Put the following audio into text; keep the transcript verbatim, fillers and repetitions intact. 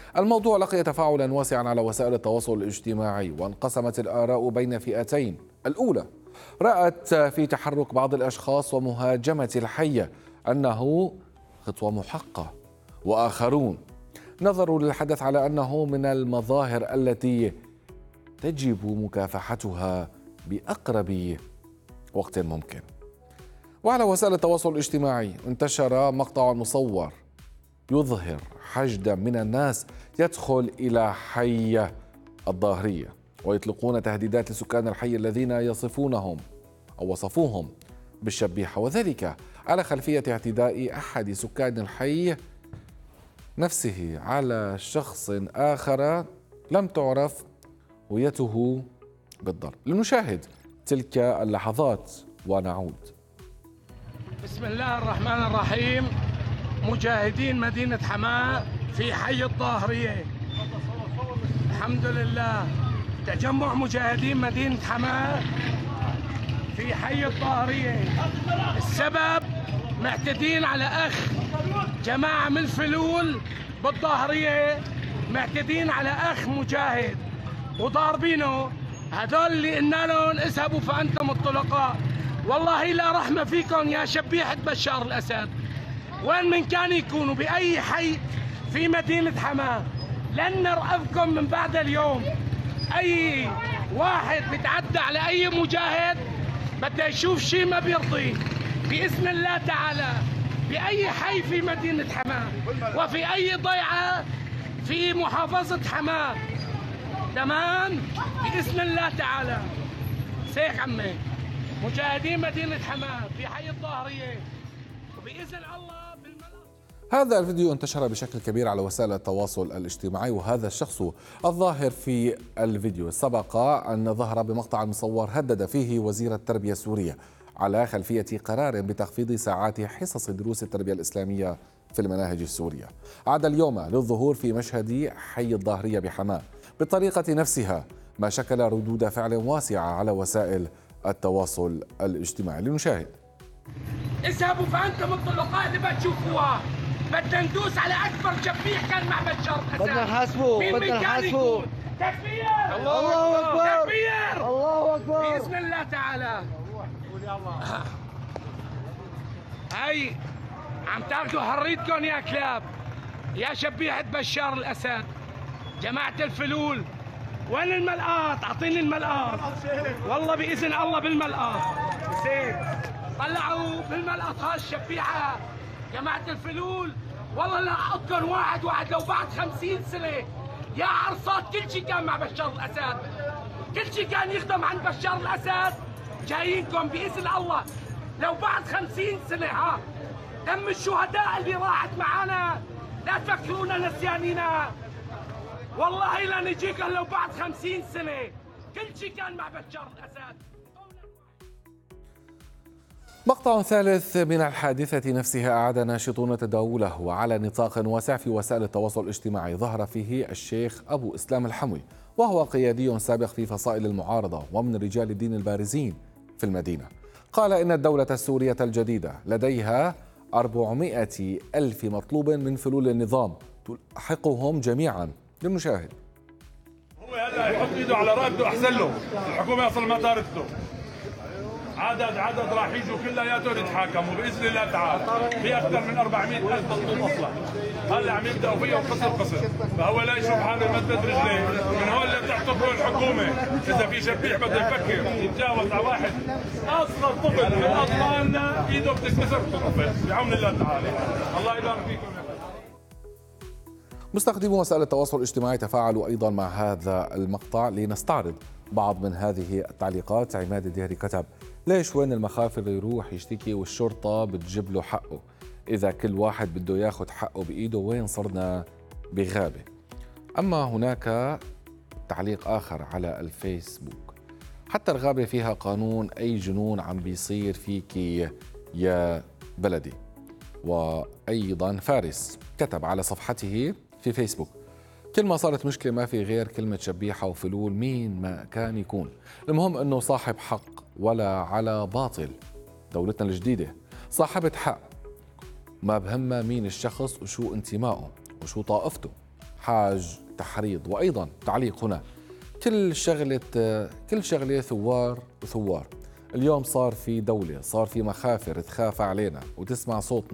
الموضوع لقي تفاعلا واسعا على وسائل التواصل الاجتماعي، وانقسمت الآراء بين فئتين. الأولى رأت في تحرك بعض الأشخاص ومهاجمة الحية أنه خطوة محقة، وآخرون نظروا للحدث على أنه من المظاهر التي تجب مكافحتها بأقرب وقت ممكن. وعلى وسائل التواصل الاجتماعي انتشر مقطع مصور يظهر حشدا من الناس يدخل إلى حي الظاهرية ويطلقون تهديدات لسكان الحي الذين يصفونهم أو وصفوهم بالشبيحة، وذلك على خلفية اعتداء أحد سكان الحي نفسه على شخص آخر لم تعرف هويته بالضبط. لنشاهد تلك اللحظات ونعود. بسم الله الرحمن الرحيم. مجاهدين مدينة حماة في حي الظاهرية، الحمد لله، تجمع مجاهدين مدينة حماة في حي الظاهرية. السبب معتدين على أخ جماعة من الفلول بالظاهرية، معتدين على أخ مجاهد وضاربينه. هذول اللي قلنا لهم اذهبوا فأنتم الطلقاء. والله لا رحمة فيكم يا شبيحة بشار الأسد، وين من كان يكونوا بأي حي في مدينة حماة. لن نرأفكم من بعد اليوم. أي واحد بيتعدى على أي مجاهد بده يشوف شيء ما بيرضيه بإذن الله تعالى، بأي حي في مدينة حماة وفي أي ضيعة في محافظة حماة، تمام، بإذن الله تعالى. سيك عمي، مجاهدين مدينة حماة في حي الظاهرية وبإذن الله بالملأ. هذا الفيديو انتشر بشكل كبير على وسائل التواصل الاجتماعي، وهذا الشخص الظاهر في الفيديو سبق أن ظهر بمقطع مصور هدد فيه وزير التربية السورية على خلفية قرار بتخفيض ساعات حصص دروس التربية الإسلامية في المناهج السورية. عاد اليوم للظهور في مشهد حي الظاهرية بحماة بالطريقة نفسها، ما شكل ردود فعل واسعة على وسائل التواصل الاجتماعي. لنشاهد. اذهبوا فأنتم الطلقاء اللي بتشوفوها، بدنا ندوس على أكبر شبيح كان مع بشار الأسد. بدنا نحاسبه، بدنا نحاسبه. تكبير! الله أكبر! تكبير! الله أكبر! بإذن الله تعالى. هاي عم تاخذوا حريتكم يا كلاب، يا شبيحة بشار الأسد، جماعة الفلول. وين الملقاط؟ أعطيني الملقاط. والله بإذن الله بالملقاط. زين طلعوا بالملقاط هالشبيحة جماعة الفلول. والله لا أحطكم واحد واحد لو بعد خمسين سنة يا عرصات. كل شيء كان مع بشار الأسد، كل شيء كان يخدم عند بشار الأسد. جايينكم بإذن الله لو بعد خمسين سنة. ها دم الشهداء اللي راحت معانا لا تفكرونا نسيانينا. والله لا نجيكم لو بعد خمسين سنة. كل شيء كان مع بشار الأسد. مقطع ثالث من الحادثة نفسها أعاد ناشطون تداوله وعلى نطاق واسع في وسائل التواصل الاجتماعي. ظهر فيه الشيخ أبو إسلام الحموي، وهو قيادي سابق في فصائل المعارضة ومن رجال الدين البارزين في المدينة. قال إن الدولة السورية الجديدة لديها أربعمائة ألف مطلوب من فلول النظام تلحقهم جميعا. للمشاهد. هو هذا يحط ايده على رقبته احسن له، الحكومه اصلا ما طارته. عدد عدد راح يجوا كلياتهم يتحاكموا باذن الله تعالى. في اكثر من أربعمائة ألف مطلوب اصلا. هلا عم يبداوا فيهم قصر قصر، فهو لا يشوف حاله يمدد رجليه. من هون اللي تحتضنه الحكومه، اذا في شبيح بده يفكر يتجاوز على واحد اصغر طفل من اطفالنا ايده بتتكسر بتنقطع بعون الله تعالى. الله يبارك فيكم. مستخدمو وسائل التواصل الاجتماعي تفاعلوا أيضا مع هذا المقطع. لنستعرض بعض من هذه التعليقات. عماد الدهري كتب: ليش وين المخافر يروح يشتكي والشرطة بتجيب له حقه؟ إذا كل واحد بده ياخد حقه بإيده وين صرنا بغابة؟ أما هناك تعليق آخر على الفيسبوك: حتى الغابة فيها قانون، أي جنون عم بيصير فيك يا بلدي. وأيضا فارس كتب على صفحته في فيسبوك: كل ما صارت مشكلة ما في غير كلمة شبيحة وفلول مين ما كان يكون، المهم أنه صاحب حق ولا على باطل. دولتنا الجديدة صاحبة حق، ما بهمها مين الشخص وشو انتمائه وشو طائفته. حاج تحريض. وأيضا تعليق هنا، كل شغلة كل شغلة ثوار وثوار. اليوم صار في دولة، صار في مخافر تخاف علينا وتسمع صوتنا.